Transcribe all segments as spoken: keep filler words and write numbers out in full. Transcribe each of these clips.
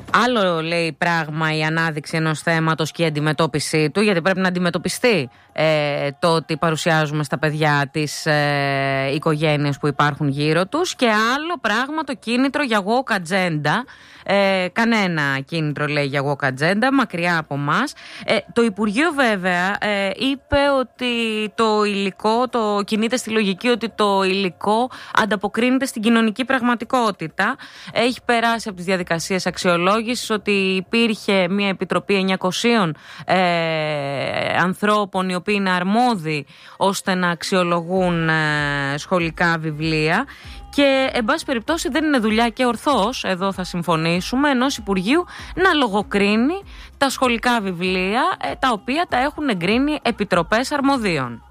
Άλλο λέει πράγμα η ανάδειξη ενός θέματος και η αντιμετώπιση του, γιατί πρέπει να αντιμετωπιστεί ε, το ότι παρουσιάζουμε στα παιδιά τις ε, οικογένειες που υπάρχουν γύρω τους, και άλλο πράγμα το κίνητρο για woke agenda. Ε, κανένα κίνητρο λέει για woke agenda, μακριά από μας. Ε, το Υπουργείο βέβαια ε, είπε ότι το υλικό, το κινείται στη λογική ότι το υλικό ανταποκρίνεται στην κοινωνική πραγματικότητα. Έχει περάσει από τις διαδικασίες αξιολόγησης, ότι υπήρχε μια επιτροπή εννιακοσίων ε, ανθρώπων οι οποίοι είναι αρμόδιοι ώστε να αξιολογούν ε, σχολικά βιβλία. Και, εν πάση περιπτώσει, δεν είναι δουλειά και ορθώς, εδώ θα συμφωνήσουμε, ενός Υπουργείου να λογοκρίνει τα σχολικά βιβλία, ε, τα οποία τα έχουν εγκρίνει επιτροπές αρμοδίων.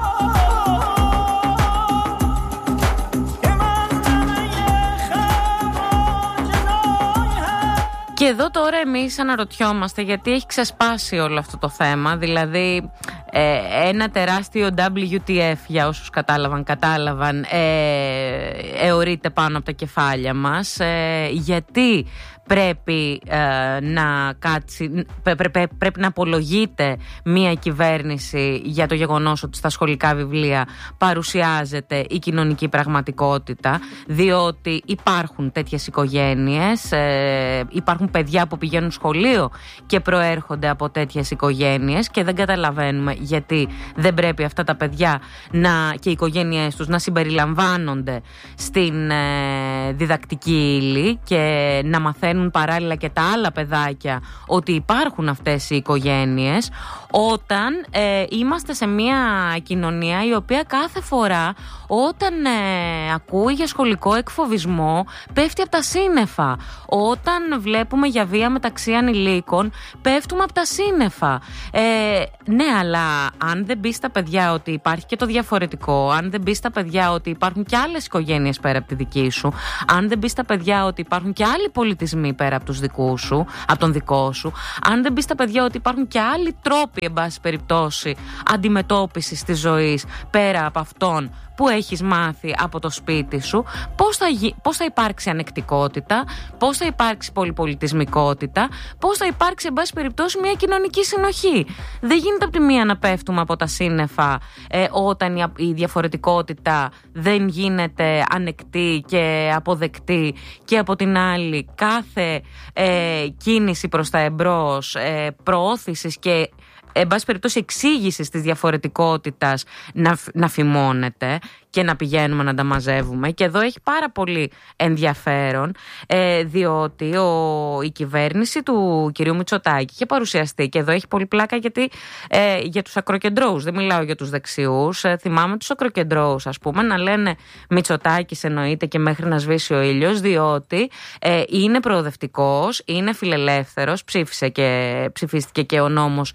Και εδώ τώρα εμείς αναρωτιόμαστε γιατί έχει ξεσπάσει όλο αυτό το θέμα, δηλαδή ε, ένα τεράστιο ντάμπλιου τι εφ, για όσους κατάλαβαν, κατάλαβαν, ε, αιωρείται πάνω από τα κεφάλια μας, ε, γιατί πρέπει ε, να κάτσει, πρέ, πρέ, πρέπει να απολογείται μια κυβέρνηση για το γεγονός ότι στα σχολικά βιβλία παρουσιάζεται η κοινωνική πραγματικότητα, διότι υπάρχουν τέτοιες οικογένειες, ε, υπάρχουν παιδιά που πηγαίνουν σχολείο και προέρχονται από τέτοιες οικογένειες, και δεν καταλαβαίνουμε γιατί δεν πρέπει αυτά τα παιδιά να, και οι οικογένειές τους να συμπεριλαμβάνονται στην ε, διδακτική ύλη και να μαθαίνουν παράλληλα και τα άλλα παιδάκια ότι υπάρχουν αυτές οι οικογένειες, όταν ε, είμαστε σε μια κοινωνία η οποία κάθε φορά όταν ε, ακούει για σχολικό εκφοβισμό πέφτει από τα σύννεφα, όταν βλέπουμε για βία μεταξύ ανηλίκων πέφτουμε από τα σύννεφα. Ε, ναι, αλλά αν δεν μπει στα παιδιά ότι υπάρχει και το διαφορετικό, αν δεν μπει στα παιδιά ότι υπάρχουν και άλλες οικογένειες πέρα από τη δική σου, αν δεν μπει στα παιδιά ότι υπάρχουν και άλλοι πολιτισμοί πέρα από τους δικούς σου, από τον δικό σου, αν δεν μπει στα παιδιά ότι υπάρχουν και άλλοι τρόποι, εν πάση περιπτώσει, αντιμετώπισης της ζωής πέρα από αυτόν που έχεις μάθει από το σπίτι σου, πώς θα, πώς θα υπάρξει ανεκτικότητα, πώς θα υπάρξει πολυπολιτισμικότητα, πώς θα υπάρξει, εν πάση περιπτώσει, μια κοινωνική συνοχή. Δεν γίνεται από τη μία να πέφτουμε από τα σύννεφα ε, όταν η, η διαφορετικότητα δεν γίνεται ανεκτή και αποδεκτή, και από την άλλη κάθε ε, κίνηση προς τα εμπρός, ε, προώθησης και, εν πάση περιπτώσει, εξήγησης της διαφορετικότητας να, να φημώνεται και να πηγαίνουμε να τα μαζεύουμε. Και εδώ έχει πάρα πολύ ενδιαφέρον, ε, διότι ο, η κυβέρνηση του κυρίου Μητσοτάκη είχε παρουσιαστεί, και εδώ έχει πολύ πλάκα γιατί ε, για τους ακροκεντρώους, δεν μιλάω για τους δεξιούς, ε, θυμάμαι τους ακροκεντρώους, ας πούμε, να λένε Μητσοτάκης εννοείται και μέχρι να σβήσει ο ήλιος, διότι ε, είναι προοδευτικός, είναι φιλελεύθερος, ψήφισε και, ψηφίστηκε και ο νόμος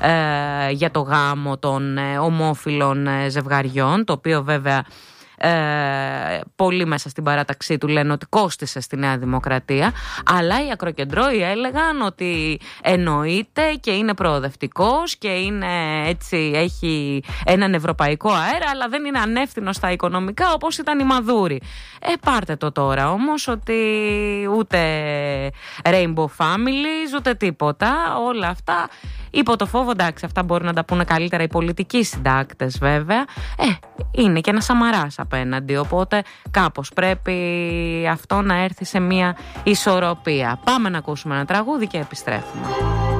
ε, για το γάμο των ε, ομόφυλων ε, ζευγαριών, το οποίο βέβαια Ε, πολλοί μέσα στην παράταξή του λένε ότι κόστισε στη Νέα Δημοκρατία, αλλά οι ακροκεντρώοι έλεγαν ότι εννοείται και είναι προοδευτικός και είναι έτσι, έχει έναν ευρωπαϊκό αέρα, αλλά δεν είναι ανεύθυνος στα οικονομικά όπως ήταν η Μαδούρη. Ε, πάρτε το τώρα όμως ότι ούτε Rainbow Families ούτε τίποτα, όλα αυτά υπό το φόβο, εντάξει, αυτά μπορούν να τα πούνε καλύτερα οι πολιτικοί συντάκτες βέβαια. Ε, είναι και ένα Σαμαράς απέναντι, οπότε κάπως πρέπει αυτό να έρθει σε μια ισορροπία. Πάμε να ακούσουμε ένα τραγούδι και επιστρέφουμε.